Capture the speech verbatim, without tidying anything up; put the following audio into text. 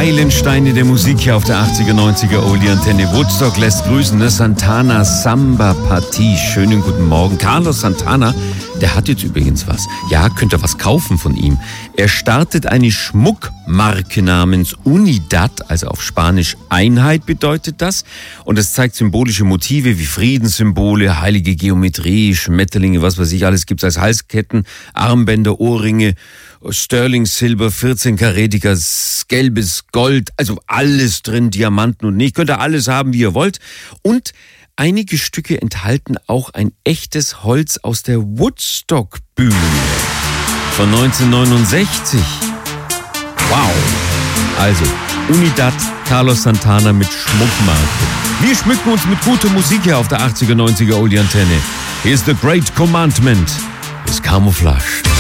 Meilensteine der Musik hier auf der achtziger, neunziger Oldie-Antenne. Woodstock lässt grüßen, ne? Santana Samba Partie. Schönen guten Morgen. Carlos Santana, der hat jetzt übrigens was. Ja, könnt ihr was kaufen von ihm. Er startet eine Schmuckmarke namens Unidad, also auf Spanisch Einheit bedeutet das. Und es zeigt symbolische Motive wie Friedenssymbole, heilige Geometrie, Schmetterlinge, was weiß ich, alles gibt's als Halsketten, Armbänder, Ohrringe, Sterling Silber, vierzehn-karätiges, gelbes Gold, also alles drin, Diamanten und nicht. Könnt ihr alles haben, wie ihr wollt. Und einige Stücke enthalten auch ein echtes Holz aus der Woodstock-Bühne von neunzehnhundertneunundsechzig. Wow! Also, Unidad, Carlos Santana mit Schmuckmarke. Wir schmücken uns mit guter Musik hier auf der achtziger, neunziger Oldie-Antenne. Hier ist The Great Commandment. Ist Camouflage.